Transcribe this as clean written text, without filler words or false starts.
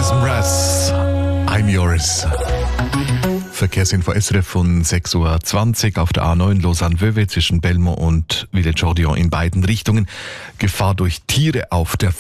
Jason Mraz, I'm Yours. Verkehrsinfo SRF von 6.20 Uhr auf der A9 Lausanne-Vevey zwischen Belmont und Villedieu in beiden Richtungen. Gefahr durch Tiere auf der